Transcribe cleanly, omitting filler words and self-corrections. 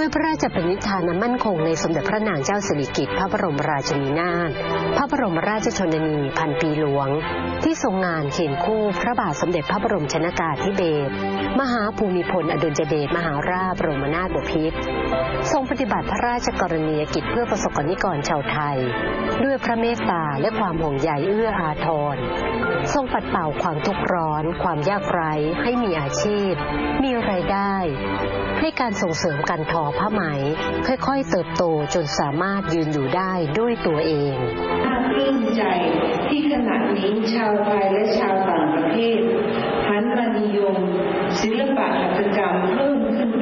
พระราชปณิธานมั่นคงในสมเด็จพระนางเจ้าสิริกิติ์พระบรมราชินีนาถพระบรมราชชนนีพันปีหลวงที่ทรงงานเคียงคู่พระบาทสมเด็จพระบรมชนกาธิเบศรมหาภูมิพลอดุลยเดชมหาราชบรมนาถบพิตรทรงปฏิบัติพระราชกรณียกิจเพื่อประสบกนิกรชาวไทยด้วยพระเมตตาและความห่วงใยเอื้ออาทรทรงปัดเป่าความทุกข์ร้อนความยากไร้ให้มีอาชีพมีรายได้ให้การส่งเสริมการทอผ้าไหมค่อยๆเติบโตจนสามารถยืนอยู่ได้ด้วยตัวเองน่าปลื้มใจที่ขณะนี้ชาวไทยและชาวต่างประเทศหันมานิยมศิลปะหัตถกรรมเพิ่มขึ้น